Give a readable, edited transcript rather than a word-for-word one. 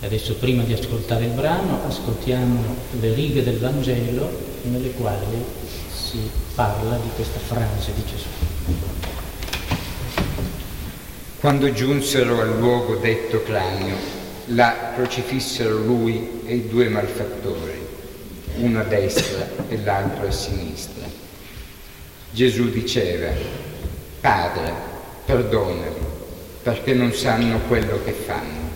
Adesso, prima di ascoltare il brano, ascoltiamo le righe del Vangelo nelle quali si parla di questa frase di Gesù. Quando giunsero al luogo detto Cranio, là crocifissero lui e i due malfattori, uno a destra e l'altro a sinistra. Gesù diceva: Padre, perdonali, perché non sanno quello che fanno.